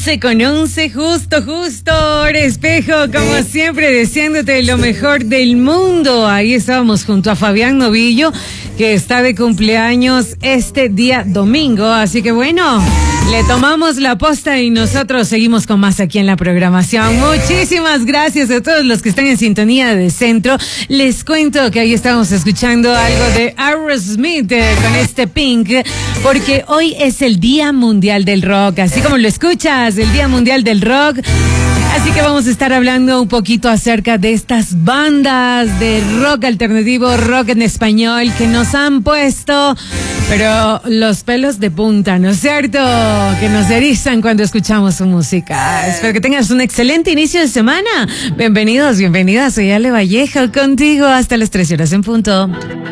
11:11, justo, hora espejo, como siempre, deseándote lo mejor del mundo. Ahí estábamos junto a Fabián Novillo, que está de cumpleaños este día domingo, así que bueno, le tomamos la posta y nosotros seguimos con más aquí en la programación. Muchísimas gracias a todos los que están en sintonía de Centro. Les cuento que ahí estamos escuchando algo de Aerosmith con este Pink, porque hoy es el Día Mundial del Rock, así como lo escuchas, el Día Mundial del Rock. Así que vamos a estar hablando un poquito acerca de estas bandas de rock alternativo, rock en español, que nos han puesto, pero los pelos de punta, ¿no es cierto? Que nos erizan cuando escuchamos su música. Espero que tengas un excelente inicio de semana. Bienvenidos, bienvenidas. Soy Ale Vallejo, contigo hasta las 13 horas en punto.